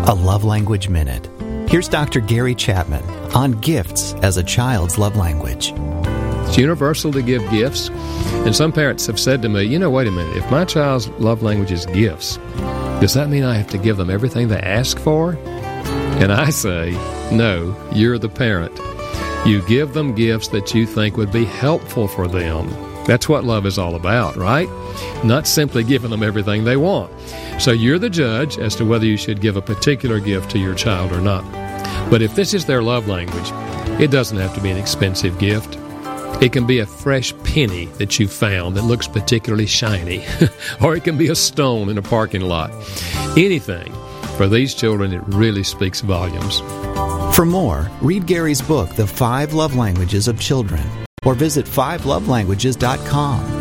A Love Language Minute. Here's Dr. Gary Chapman on gifts as a child's love language. It's universal to give gifts. And some parents have said to me, wait a minute, if my child's love language is gifts, does that mean I have to give them everything they ask for? And I say, no, you're the parent. You give them gifts that you think would be helpful for them. That's what love is all about, right? Not simply giving them everything they want. So you're the judge as to whether you should give a particular gift to your child or not. But if this is their love language, it doesn't have to be an expensive gift. It can be a fresh penny that you found that looks particularly shiny, or it can be a stone in a parking lot. Anything. For these children, it really speaks volumes. For more, read Gary's book, The 5 Love Languages of Children, or visit 5lovelanguages.com.